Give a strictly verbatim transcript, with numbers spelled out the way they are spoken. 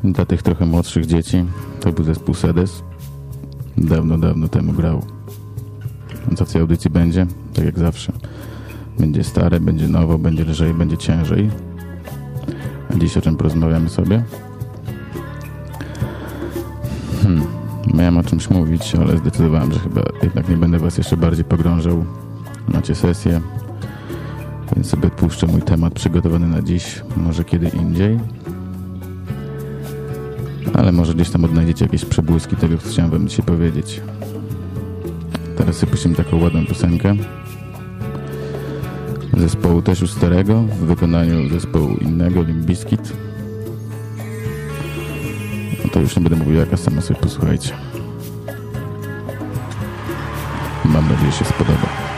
Dla tych trochę młodszych dzieci to był zespół Sedes. Dawno, dawno temu grał. Co w tej audycji będzie? Tak jak zawsze. Będzie stare, będzie nowo, będzie lżej, będzie ciężej. A dziś o czym porozmawiamy sobie? Hmm. Miałem o czymś mówić, ale zdecydowałem, że chyba jednak nie będę was jeszcze bardziej pogrążał. Macie sesję, więc sobie odpuszczę mój temat przygotowany na dziś, może kiedy indziej. Ale może gdzieś tam odnajdziecie jakieś przebłyski tego, co chciałem wam dzisiaj powiedzieć. Teraz sobie puścimy taką ładną piosenkę zespołu też już starego, w wykonaniu zespołu innego, Limp Bizkit. No to już nie będę mówił jaka, sama sobie posłuchajcie. Mam nadzieję, że się spodoba.